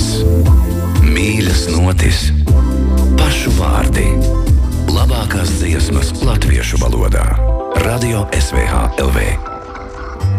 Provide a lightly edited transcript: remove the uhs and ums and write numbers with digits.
mīļas notis, pašu vārdi, labākās dziesmas latviešu valodā. Radio SVH LV.